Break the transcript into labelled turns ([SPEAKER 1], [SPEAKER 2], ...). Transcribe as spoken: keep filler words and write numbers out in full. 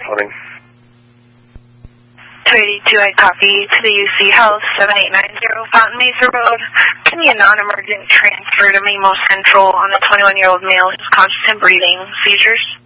[SPEAKER 1] Morning.
[SPEAKER 2] two eighty-two, I copy to the U C Health, seven eight nine zero Fountain Mesa Road. Can you non-emergent transfer to Mimo Central on a twenty-one-year-old male who's conscious and breathing, seizures?